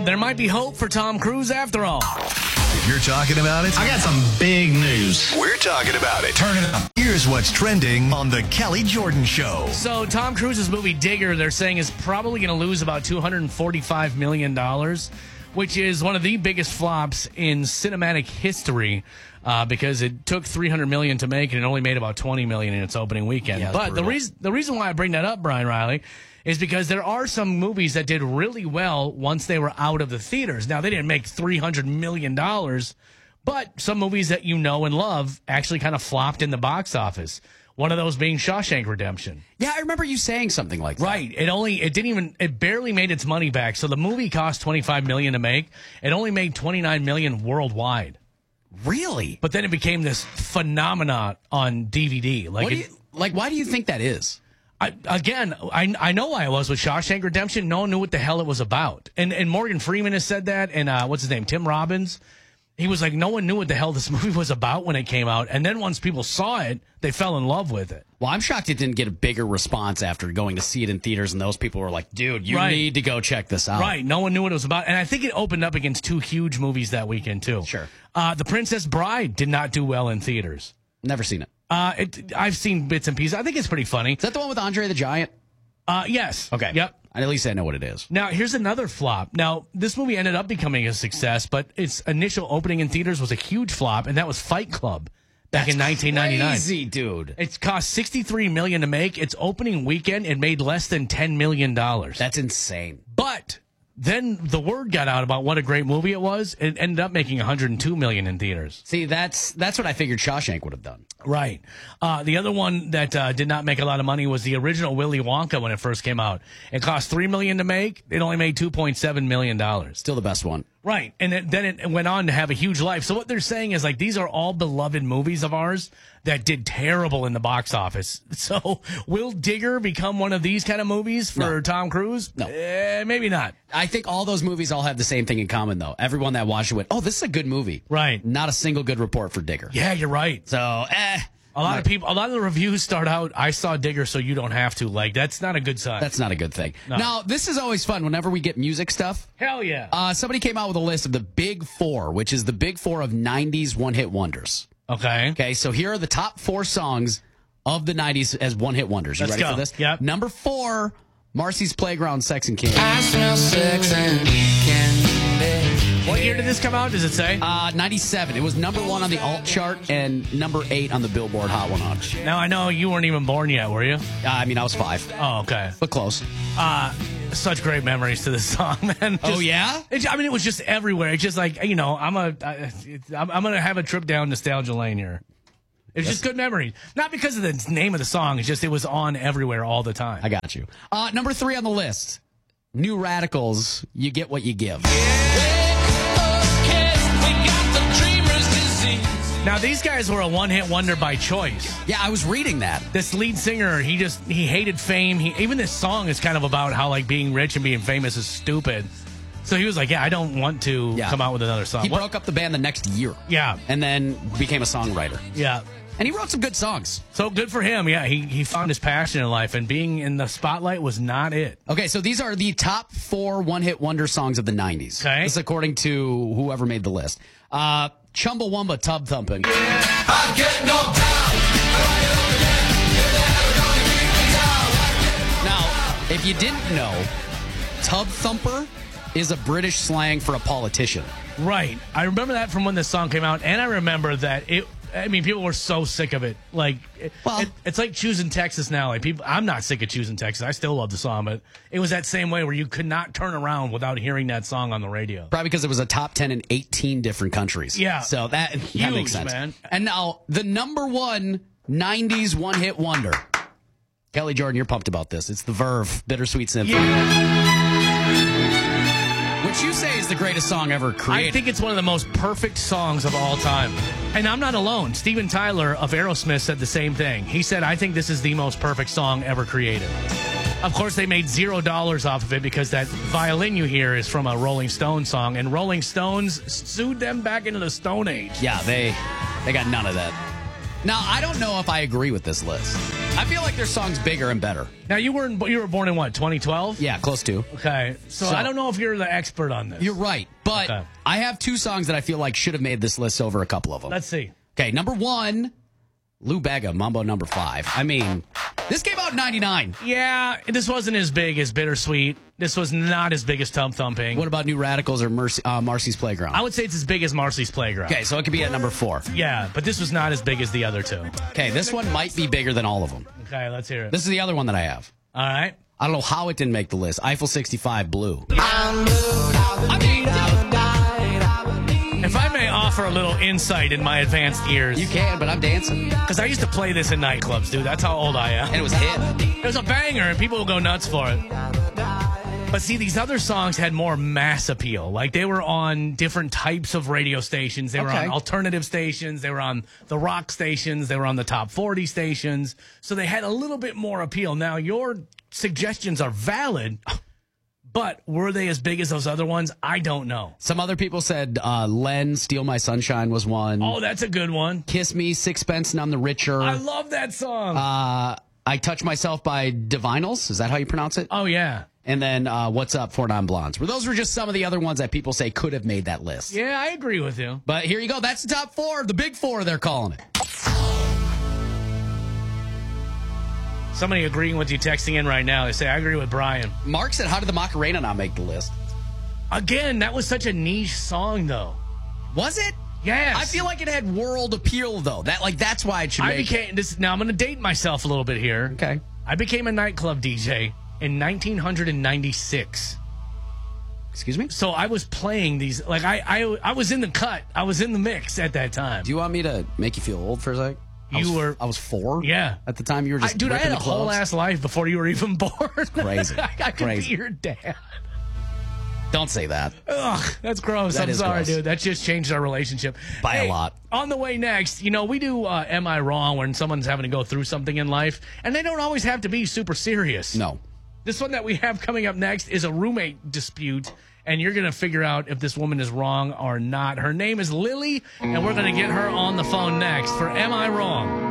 there might be hope for Tom Cruise after all. If you're talking about it, I got some big news. we're talking about it. Turn it up. Here's what's trending on The Kelly Jordan Show. So Tom Cruise's movie Digger, they're saying, is probably going to lose about $245 million, which is one of the biggest flops in cinematic history because it took $300 million to make and it only made about $20 million in its opening weekend. Yeah, but the reason why I bring that up, Brian Riley, is because there are some movies that did really well once they were out of the theaters. Now, they didn't make $300 million, but some movies that you know and love actually kind of flopped in the box office. One of those being Shawshank Redemption. Yeah, I remember you saying something like that. Right. It barely made its money back. So the movie cost $25 million to make. It only made $29 million worldwide. Really? But then it became this phenomenon on DVD. Why do you think that is? I know why it was with Shawshank Redemption. No one knew what the hell it was about. And Morgan Freeman has said that. And what's his name? Tim Robbins. He was like, no one knew what the hell this movie was about when it came out. And then once people saw it, they fell in love with it. Well, I'm shocked it didn't get a bigger response after going to see it in theaters. And those people were like, dude, you need to go check this out. Right. No one knew what it was about. And I think it opened up against two huge movies that weekend, too. Sure. The Princess Bride did not do well in theaters. Never seen it. I've seen bits and pieces. I think it's pretty funny. Is that the one with Andre the Giant? Yes. Okay. Yep. At least I know what it is. Now, here's another flop. Now, this movie ended up becoming a success, but its initial opening in theaters was a huge flop, and that was Fight Club back in 1999. Crazy, dude. It cost $63 million to make. Its opening weekend, it made less than $10 million. That's insane. But then the word got out about what a great movie it was. It ended up making $102 million in theaters. See, that's what I figured Shawshank would have done. Right. The other one that did not make a lot of money was the original Willy Wonka when it first came out. It cost $3 million to make. It only made $2.7 million. Still the best one. Right. And then it went on to have a huge life. So what they're saying is, like, these are all beloved movies of ours that did terrible in the box office. So will Digger become one of these kind of movies for Tom Cruise? No. Maybe not. I think all those movies all have the same thing in common, though. Everyone that watched it went, oh, this is a good movie. Right. Not a single good report for Digger. Yeah, you're right. So, A lot of the reviews start out, I saw Digger, so you don't have to. Like, that's not a good sign. That's not a good thing. No. Now, this is always fun whenever we get music stuff. Hell yeah. Somebody came out with a list of the Big Four, which is the Big Four of 90s one-hit wonders. Okay. Okay, so here are the top 4 songs of the 90s as one-hit wonders. You Let's ready go. for this? Yep. Number 4, Marcy's Playground, Sex and Candy. I smell sex and candy. What year did this come out, does it say? 97. It was number 1 on the alt chart and number 8 on the Billboard Hot 100. Now, I know you weren't even born yet, were you? I mean, I was 5, Oh, okay. but close. Such great memories to this song, man. Yeah? It was just everywhere. It's just like, I'm going to have a trip down nostalgia lane here. It's just good memories. Not because of the name of the song. It's just it was on everywhere all the time. I got you. Number 3 on the list, New Radicals, You Get What You Give. Now, these guys were a one-hit wonder by choice. Yeah, I was reading that. This lead singer, he hated fame. Even this song is kind of about how, like, being rich and being famous is stupid. So he was like, I don't want to come out with another song. He broke up the band the next year. Yeah. And then became a songwriter. Yeah. And he wrote some good songs. So good for him. Yeah, he found his passion in life, and being in the spotlight was not it. Okay, so these are the top 4 one-hit wonder songs of the 90s. Okay. This is according to whoever made the list. Chumbawamba, Tub Thumping. I get knocked down. Now, if you didn't know, Tub Thumper is a British slang for a politician. Right. I remember that from when this song came out, and I remember that people were so sick of it. Like, it's like choosing Texas now. Like, I'm not sick of choosing Texas. I still love the song, but it was that same way where you could not turn around without hearing that song on the radio. Probably because it was a top 10 in 18 different countries. Yeah. So that makes sense. Man. And now, the number 1 90s one-hit wonder. Kelly Jordan, you're pumped about this. It's the Verve, Bittersweet Symphony. Which you say is the greatest song ever created. I think it's one of the most perfect songs of all time. And I'm not alone. Steven Tyler of Aerosmith said the same thing. He said, I think this is the most perfect song ever created. Of course, they made $0 off of it because that violin you hear is from a Rolling Stones song, and Rolling Stones sued them back into the Stone Age. Yeah, they got none of that. Now, I don't know if I agree with this list. I feel like their song's bigger and better. Now, you were born in what, 2012? Yeah, close to. Okay, so I don't know if you're the expert on this. You're right, but Okay. I have two songs that I feel like should have made this list over a couple of them. Let's see. Okay, number 1, Lou Bega, Mambo number 5. I mean, this came out in 99. Yeah, this wasn't as big as Bittersweet. This was not as big as Tump Thumping. What about New Radicals or Marcy's Playground? I would say it's as big as Marcy's Playground. Okay, so it could be at number 4. Yeah, but this was not as big as the other two. Okay, this one might be bigger than all of them. Okay, let's hear it. This is the other one that I have. All right. I don't know how it didn't make the list. Eiffel 65, Blue. If I may offer a little insight in my advanced years, You can, but I'm dancing. because I used to play this in nightclubs, dude. That's how old I am. And it was a hit. It was a banger, and people would go nuts for it. But see, these other songs had more mass appeal. Like, they were on different types of radio stations. They were Okay. on alternative stations. They were on the rock stations. They were on the top 40 stations. So they had a little bit more appeal. Now, your suggestions are valid, but were they as big as those other ones? I don't know. Some other people said Len, Steal My Sunshine was one. Oh, that's a good one. Kiss Me, Sixpence, and I'm the Richer. I love that song. I Touch Myself by Divinals. Is that how you pronounce it? Oh, yeah. And then What's Up, 4 Non Blondes. Well, those were just some of the other ones that people say could have made that list. Yeah, I agree with you. But here you go. That's the top 4. The big 4, they're calling it. Somebody agreeing with you texting in right now. They say, I agree with Brian. Mark said, how did the Macarena not make the list? Again, that was such a niche song, though. Was it? Yes. I feel like it had world appeal, though. That's why it should make it. Now I'm going to date myself a little bit here. Okay. I became a nightclub DJ in 1996. Excuse me? So I was playing these, like, I was in the cut. I was in the mix at that time. Do you want me to make you feel old for a sec? I was 4? Yeah. At the time you were just Dude, I ripping had a the whole clothes? ass life before you were even born. Crazy. I could Crazy. be your dad. Don't say that. Ugh, that's gross. That I'm is sorry, gross. dude. That just changed our relationship. By a lot. On the way next, we do Am I Wrong when someone's having to go through something in life, and they don't always have to be super serious. No. This one that we have coming up next is a roommate dispute, and you're going to figure out if this woman is wrong or not. Her name is Lily, and we're going to get her on the phone next for Am I Wrong?